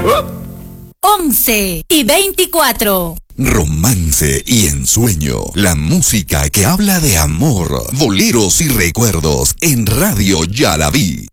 11:24. Romance y ensueño. La música que habla de amor, boleros y recuerdos en Radio Ya la Vi.